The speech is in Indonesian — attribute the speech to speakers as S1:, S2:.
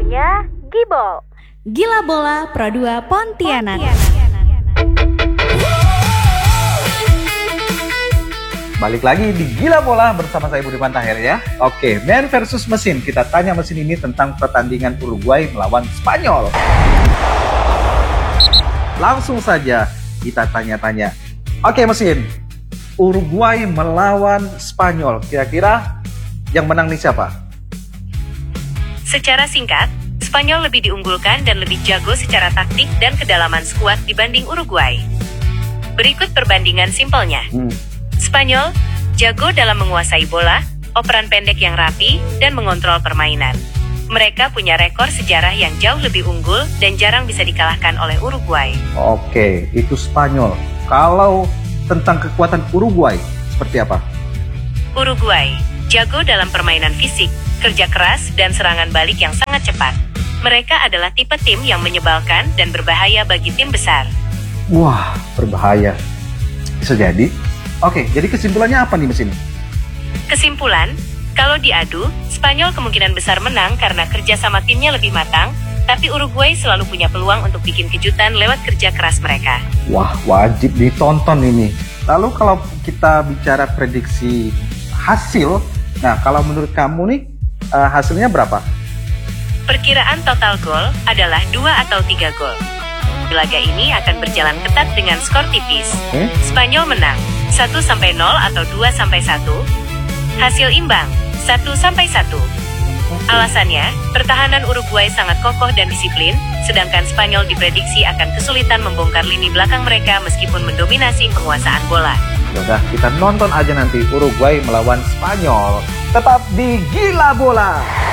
S1: Waktunya Gibol.
S2: Gila Bola Pro 2 Pontianak.
S3: Balik lagi di Gila Bola bersama saya Budiman Tahir ya. Oke, man versus mesin. Kita tanya mesin ini tentang pertandingan Uruguay melawan Spanyol. Langsung saja kita tanya-tanya. Oke mesin, Uruguay melawan Spanyol. Kira-kira yang menang nih siapa?
S4: Secara singkat, Spanyol lebih diunggulkan dan lebih jago secara taktik dan kedalaman skuad dibanding Uruguay. Berikut perbandingan simpelnya. Spanyol jago dalam menguasai bola, operan pendek yang rapi, dan mengontrol permainan. Mereka punya rekor sejarah yang jauh lebih unggul dan jarang bisa dikalahkan oleh Uruguay.
S3: Oke, itu Spanyol. Kalau tentang kekuatan Uruguay, seperti apa?
S4: Uruguay jago dalam permainan fisik, kerja keras, dan serangan balik yang sangat cepat. Mereka adalah tipe tim yang menyebalkan dan berbahaya bagi tim besar.
S3: Wah, berbahaya. Bisa jadi. Oke, jadi kesimpulannya apa nih mesin?
S4: Kesimpulan, kalau diadu, Spanyol kemungkinan besar menang karena kerja sama timnya lebih matang, tapi Uruguay selalu punya peluang untuk bikin kejutan lewat kerja keras mereka.
S3: Wah, wajib ditonton ini. Lalu kalau kita bicara prediksi hasil, nah kalau menurut kamu nih, hasilnya berapa?
S4: Perkiraan total gol adalah 2 atau 3 gol. Laga ini akan berjalan ketat dengan skor tipis. Spanyol menang 1-0 atau 2-1. Hasil imbang 1-1. Alasannya, pertahanan Uruguay sangat kokoh dan disiplin, sedangkan Spanyol diprediksi akan kesulitan membongkar lini belakang mereka meskipun mendominasi penguasaan bola.
S3: Yaudah, kita nonton aja nanti Uruguay melawan Spanyol. Tetap di Gila Bola.